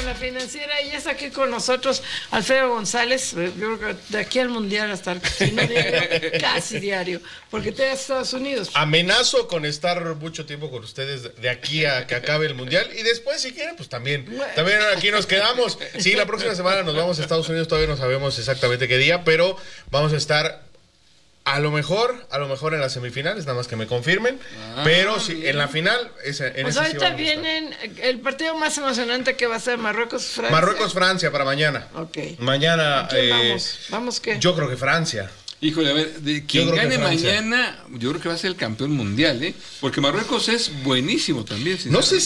con la Financiera y ya está aquí con nosotros Alfredo González. Yo creo que de aquí al Mundial hasta si no diario, casi diario, porque te vas a Estados Unidos. Amenazo con estar mucho tiempo con ustedes de aquí a que acabe el Mundial y después si quieren pues también aquí nos quedamos. Sí, la próxima semana nos vamos a Estados Unidos, todavía no sabemos exactamente qué día, pero vamos a estar a lo mejor en las semifinales, nada más que me confirmen, pero sí, en la final, pues ahorita sí vienen el partido más emocionante que va a ser Marruecos-Francia. Marruecos-Francia para mañana. Ok. Mañana. Vamos. ¿Vamos qué? Yo creo que Francia. Híjole, a ver, quien gane mañana, yo creo que va a ser el campeón mundial, ¿eh? Porque Marruecos es buenísimo también. No sé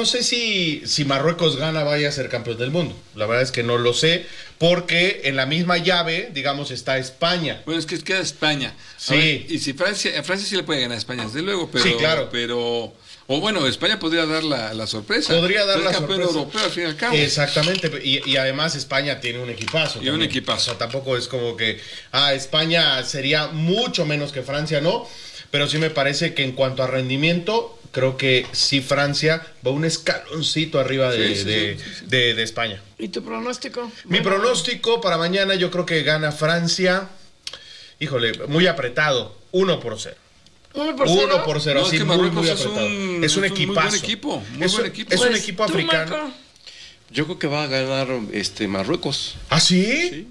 si Marruecos gana vaya a ser campeón del mundo. La verdad es que no lo sé, porque en la misma llave, digamos, está España. Bueno, es que queda España. Sí. Ver, y si Francia sí le puede ganar a España, desde luego, pero... Sí, claro. O bueno, España podría dar la sorpresa. Podría dar la campeón sorpresa. europeo al fin y al cabo. Exactamente, y además España tiene un equipazo. Y un equipazo. O sea, tampoco es como que España sería mucho menos que Francia, ¿no? Pero sí me parece que en cuanto a rendimiento, creo que sí Francia va un escaloncito arriba de España. ¿Y tu pronóstico? Mi pronóstico para mañana yo creo que gana Francia, híjole, muy apretado, 1-0. 1-0, no, así es que muy Marruecos apretado. es un equipazo. Muy buen equipo. Es un equipo africano. Marco? Yo creo que va a ganar Marruecos. ¿Ah, sí? Sí.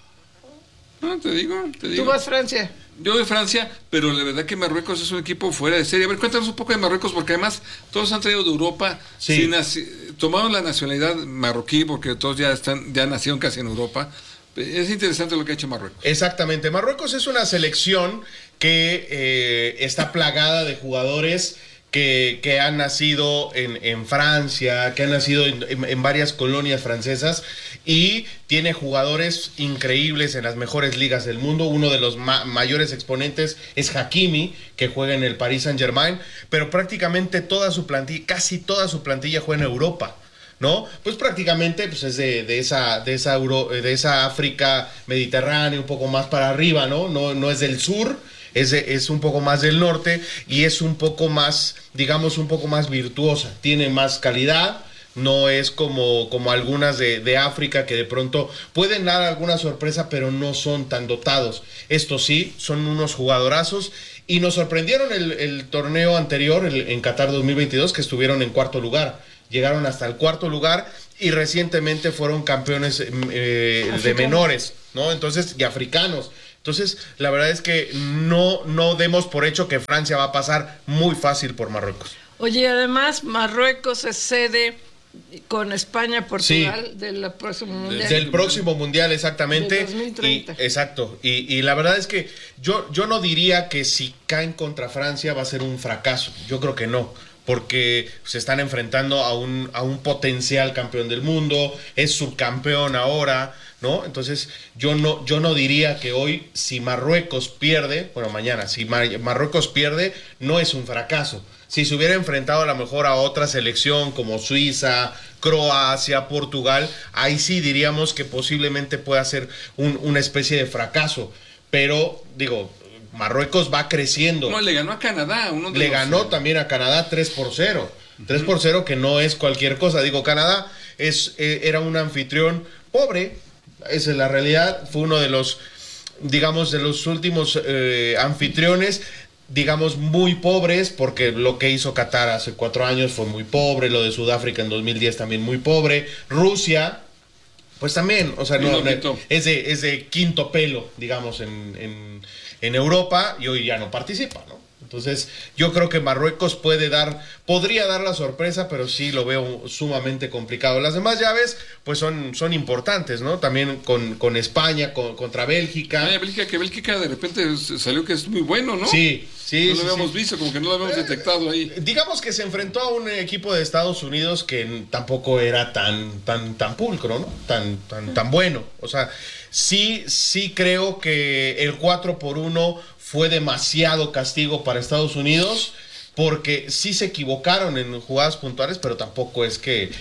No, te digo. ¿Tú vas Francia? Yo voy a Francia, pero la verdad que Marruecos es un equipo fuera de serie. A ver, cuéntanos un poco de Marruecos, porque además todos han traído de Europa, sí. Tomaron la nacionalidad marroquí, porque todos ya nacieron casi en Europa. Es interesante lo que ha hecho Marruecos. Exactamente. Marruecos es una selección que está plagada de jugadores que han nacido en Francia, que han nacido en varias colonias francesas y tiene jugadores increíbles en las mejores ligas del mundo. Uno de los mayores exponentes es Hakimi, que juega en el Paris Saint-Germain, pero prácticamente casi toda su plantilla juega en Europa, ¿no? Pues prácticamente pues es de esa África mediterránea, un poco más para arriba, ¿no? No es del sur. Es un poco más del norte y es un poco más, digamos, un poco más virtuosa, tiene más calidad, no es como algunas de África que de pronto pueden dar alguna sorpresa pero no son tan dotados. Estos sí, son unos jugadorazos y nos sorprendieron el torneo anterior, en Qatar 2022, que estuvieron en cuarto lugar, llegaron hasta el cuarto lugar y recientemente fueron campeones de menores, ¿no? Entonces, y africanos. Entonces, la verdad es que no demos por hecho que Francia va a pasar muy fácil por Marruecos. Oye, además, Marruecos es sede con España, Portugal, sí, del próximo Mundial. Del próximo Mundial, exactamente. De 2030. Exacto. Y la verdad es que yo no diría que si caen contra Francia va a ser un fracaso. Yo creo que no. Porque se están enfrentando a un potencial campeón del mundo, es subcampeón ahora, ¿no? Entonces yo no diría que hoy, si Marruecos pierde, bueno, mañana, si Marruecos pierde, no es un fracaso. Si se hubiera enfrentado a lo mejor a otra selección como Suiza, Croacia, Portugal, ahí sí diríamos que posiblemente pueda ser una especie de fracaso. Pero, digo, Marruecos va creciendo. No, le ganó a Canadá. Ganó también a Canadá 3-0. 3-0 que no es cualquier cosa. Digo, Canadá era un anfitrión pobre. Esa es la realidad. Fue uno de los, digamos, de los últimos anfitriones, digamos, muy pobres, porque lo que hizo Qatar hace 4 años fue muy pobre. Lo de Sudáfrica en 2010 también muy pobre. Rusia, pues también, o sea, es de quinto pelo, digamos, en Europa, y hoy ya no participa, ¿no? Entonces, yo creo que Marruecos podría dar la sorpresa, pero sí lo veo sumamente complicado. Las demás llaves, pues son importantes, ¿no? También con España, contra Bélgica. Bélgica de repente salió que es muy bueno, ¿no? Sí. No lo habíamos visto, como que no lo habíamos detectado ahí. Digamos que se enfrentó a un equipo de Estados Unidos que tampoco era tan pulcro, ¿no? Tan bueno. O sea, sí creo que el 4-1 fue demasiado castigo para Estados Unidos, porque sí se equivocaron en jugadas puntuales, pero tampoco es que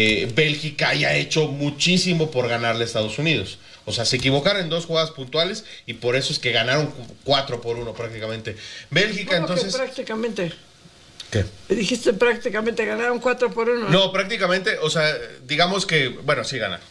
Bélgica haya hecho muchísimo por ganarle a Estados Unidos. O sea, se equivocaron en 2 jugadas puntuales y por eso es que ganaron 4-1 prácticamente. Bélgica, entonces... prácticamente. ¿Qué? Dijiste prácticamente ganaron 4-1. No, prácticamente, o sea, digamos que, bueno, sí ganaron.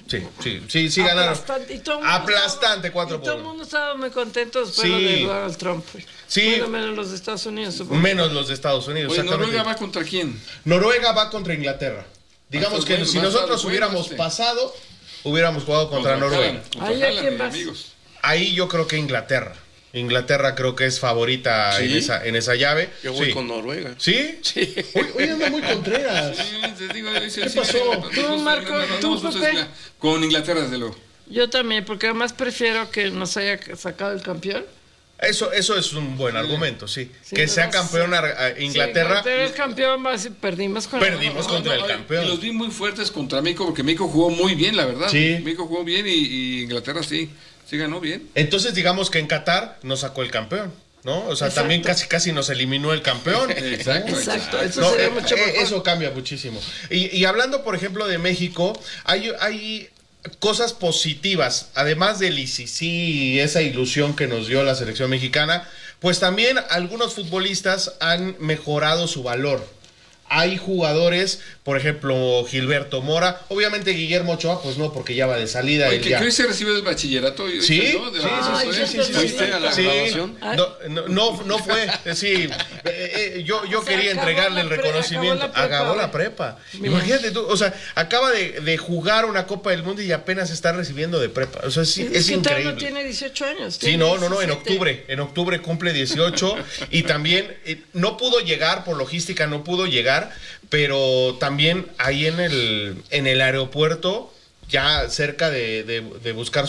Sí ganaron. Aplastante 4-1. Y todo el mundo estaba muy contento después de Donald Trump. Sí. Bueno, menos los de Estados Unidos, supongo. Menos los de Estados Unidos. Oye, ¿Noruega va contra quién? Noruega va contra Inglaterra. Digamos que si nosotros hubiéramos pasado, hubiéramos jugado contra Noruega. ¿Ahí a quién vas? Ahí yo creo que Inglaterra. Inglaterra creo que es favorita en esa llave. Yo voy con Noruega. ¿Sí? Sí. Hoy anda muy Contreras. ¿Qué pasó? Tú, Marco, tú, Pepe. Con Inglaterra, desde luego. Yo también, porque además prefiero que nos haya sacado el campeón. Eso es un buen argumento, sí. Que sea campeón Inglaterra. Inglaterra es campeón, perdimos contra el campeón. Y los vi muy fuertes contra México, porque México jugó muy bien, la verdad. Sí. México jugó bien y Inglaterra sí ganó bien. Entonces digamos que en Qatar nos sacó el campeón, ¿no? O sea, también casi nos eliminó el campeón. Exacto. Eso sería mucho mejor. Eso cambia muchísimo. Y hablando, por ejemplo, de México, hay cosas positivas, además del ICC y esa ilusión que nos dio la selección mexicana, pues también algunos futbolistas han mejorado su valor. Hay jugadores, por ejemplo, Gilberto Mora, obviamente Guillermo Ochoa, pues no, porque ya va de salida. Oye, que hoy se recibe del bachillerato. Sí. ¿Fuiste a la graduación? No fue, sí. Yo quería entregarle el reconocimiento. Acabó la prepa. Imagínate tú, o sea, acaba de jugar una Copa del Mundo y apenas está recibiendo de prepa. O sea, es increíble. No tiene 18 años. Sí, no, en octubre cumple 18 y también no pudo llegar, por logística no pudo llegar, pero también ahí en el aeropuerto, ya cerca de buscar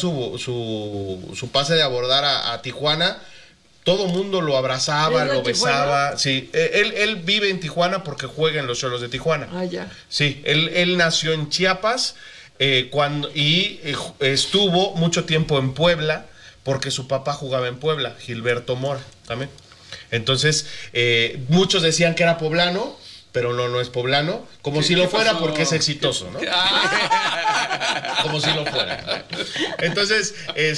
su pase de abordar a Tijuana, todo mundo lo abrazaba, lo besaba. Sí, él vive en Tijuana porque juega en los Xolos de Tijuana. Ah, ya. Sí, él nació en Chiapas estuvo mucho tiempo en Puebla porque su papá jugaba en Puebla, Gilberto Mora también. Entonces, muchos decían que era poblano, pero no es poblano, como si lo fuera porque es exitoso, ¿no? Como si lo fuera. Entonces,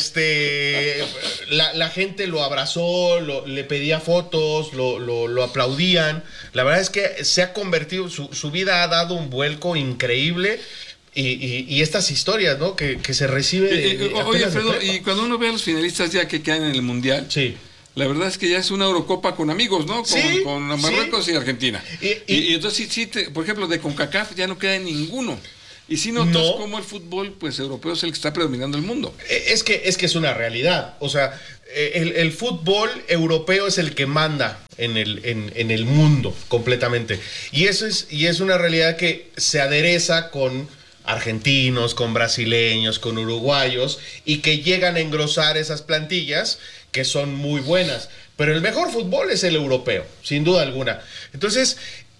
la gente lo abrazó, le pedía fotos, lo aplaudían. La verdad es que se ha convertido, su vida ha dado un vuelco increíble. Y estas historias, ¿no? Que se recibe oye, Alfredo, y cuando uno ve a los finalistas ya que quedan en el Mundial, sí, la verdad es que ya es una Eurocopa con amigos, ¿no? Con Marruecos y Argentina. Y entonces por ejemplo, de CONCACAF ya no queda ninguno. Y si notas cómo el fútbol pues europeo es el que está predominando el mundo. Es que es una realidad. O sea, el fútbol europeo es el que manda en el mundo completamente. Y es una realidad que se adereza con argentinos, con brasileños, con uruguayos, y que llegan a engrosar esas plantillas que son muy buenas. Pero el mejor fútbol es el europeo, sin duda alguna. Entonces,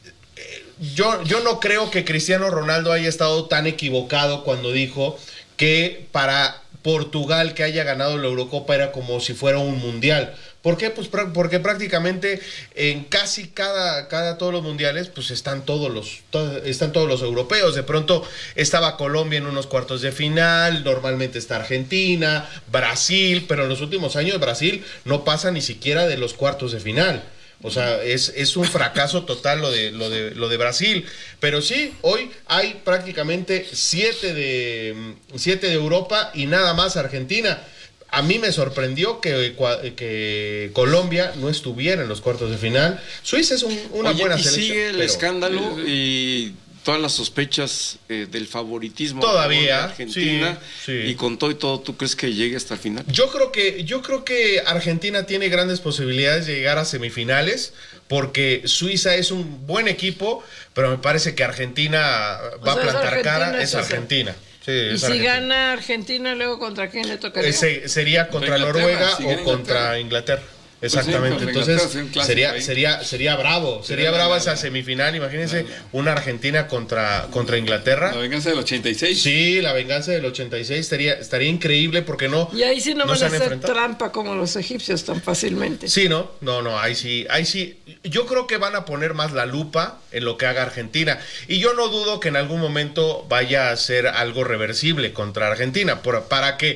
yo no creo que Cristiano Ronaldo haya estado tan equivocado cuando dijo que para Portugal que haya ganado la Eurocopa era como si fuera un mundial. ¿Por qué? Pues porque prácticamente en casi todos los mundiales pues están todos los europeos. De pronto estaba Colombia en unos cuartos de final, normalmente está Argentina, Brasil, pero en los últimos años Brasil no pasa ni siquiera de los cuartos de final. O sea, es un fracaso total lo de Brasil. Pero sí, hoy hay prácticamente 7 de Europa y nada más Argentina. A mí me sorprendió que Colombia no estuviera en los cuartos de final. Suiza es una buena selección. Sigue el escándalo y todas las sospechas del favoritismo todavía de Argentina. Sí. Y con todo y todo, ¿tú crees que llegue hasta el final? Yo creo que Argentina tiene grandes posibilidades de llegar a semifinales, porque Suiza es un buen equipo, pero me parece que Argentina va a plantar cara. Es Argentina. Sí, y si gana Argentina, luego ¿contra quién le tocaría? Sería contra Noruega o contra Inglaterra. Exactamente, pues sí, entonces sería bravo, sería brava esa semifinal. Imagínense una Argentina contra Inglaterra. La venganza del 86. Sí, la venganza del 86 estaría increíble, porque no. Y ahí sí no van a hacer trampa como los egipcios tan fácilmente. Sí, no, ahí sí. Yo creo que van a poner más la lupa en lo que haga Argentina, y yo no dudo que en algún momento vaya a ser algo reversible contra Argentina, para que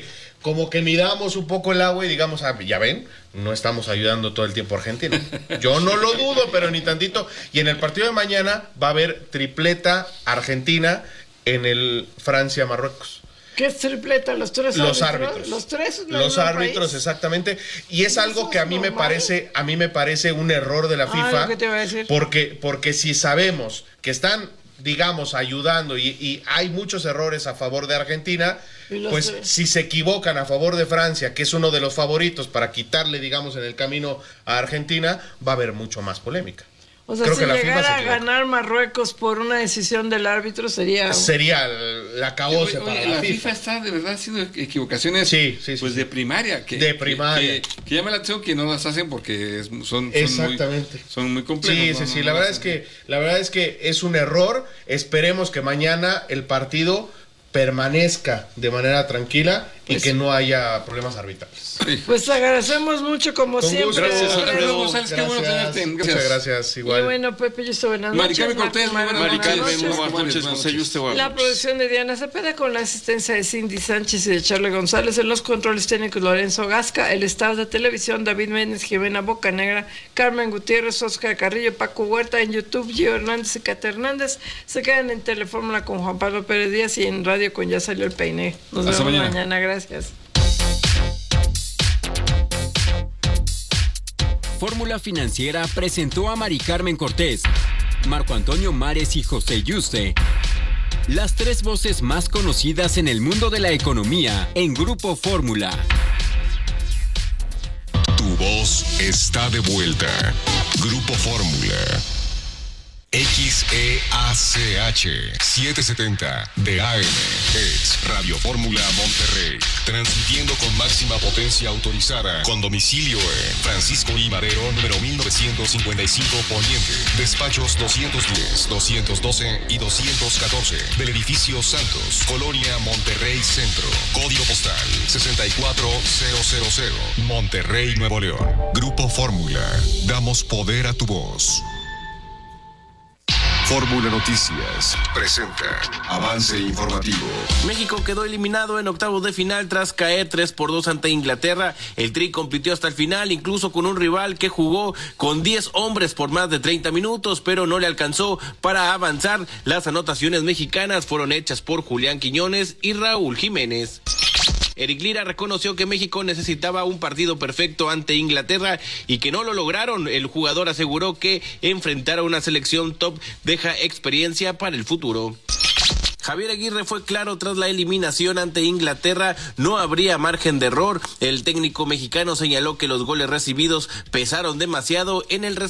como que midamos un poco el agua y digamos, ya ven, no estamos ayudando todo el tiempo a Argentina. Yo no lo dudo, pero ni tantito. Y en el partido de mañana va a haber tripleta Argentina en el Francia-Marruecos. ¿Qué es tripleta? ¿Los tres los árbitros? Los árbitros, exactamente. Y es algo que a mí me parece un error de la FIFA. ¿Qué te iba a decir? Porque si sabemos que están, digamos, ayudando y hay muchos errores a favor de Argentina, pues si se equivocan a favor de Francia, que es uno de los favoritos para quitarle, digamos, en el camino a Argentina, va a haber mucho más polémica. O sea, si llegara a ganar Marruecos por una decisión del árbitro sería la acabose para la FIFA. Está de verdad haciendo equivocaciones de primaria. De primaria. Que llama la atención que no las hacen porque son muy complejos. Sí, la verdad es que es un error. Esperemos que mañana el partido permanezca de manera tranquila y que no haya problemas arbitrales. Sí. Pues agradecemos mucho como con siempre. Gracias, Alfredo González, qué bueno tenerte. Muchas gracias, igual. Y bueno, Pepe, yo estoy buenas noches. Mari Carmen Cortés, buenas noches. La producción de Diana Cepeda con la asistencia de Cindy Sánchez y de Charlie González, en los controles técnicos Lorenzo Gasca, el staff de televisión David Méndez, Jimena Bocanegra, Carmen Gutiérrez, Oscar Carrillo, Paco Huerta, en YouTube Gio Hernández y Cata Hernández. Se quedan en Telefórmula con Juan Pablo Pérez Díaz y en radio con Ya Salió el Peine. Nos vemos mañana. Gracias. Fórmula Financiera presentó a Mari Carmen Cortés, Marco Antonio Mares y José Yuste, las tres voces más conocidas en el mundo de la economía en Grupo Fórmula. Tu voz está de vuelta. Grupo Fórmula. XEACH 770 de AM es Radio Fórmula Monterrey, transmitiendo con máxima potencia autorizada, con domicilio en Francisco I. Madero, número 1955 Poniente, despachos 210, 212 y 214 del edificio Santos, Colonia Monterrey Centro, código postal 64000, Monterrey, Nuevo León. Grupo Fórmula, damos poder a tu voz. Fórmula Noticias presenta avance informativo. México quedó eliminado en octavos de final tras caer 3-2 ante Inglaterra. El Tri compitió hasta el final, incluso con un rival que jugó con 10 hombres por más de 30 minutos, pero no le alcanzó para avanzar. Las anotaciones mexicanas fueron hechas por Julián Quiñones y Raúl Jiménez. Eric Lira reconoció que México necesitaba un partido perfecto ante Inglaterra y que no lo lograron. El jugador aseguró que enfrentar a una selección top deja experiencia para el futuro. Javier Aguirre fue claro tras la eliminación ante Inglaterra, no habría margen de error. El técnico mexicano señaló que los goles recibidos pesaron demasiado en el resultado.